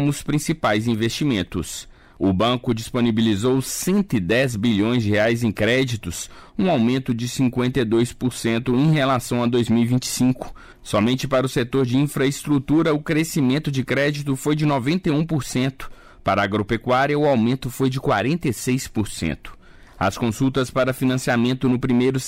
como os principais investimentos. O banco disponibilizou 110 bilhões de reais em créditos, um aumento de 52% em relação a 2025. Somente para o setor de infraestrutura, o crescimento de crédito foi de 91%. Para a agropecuária, o aumento foi de 46%. As consultas para financiamento no primeiro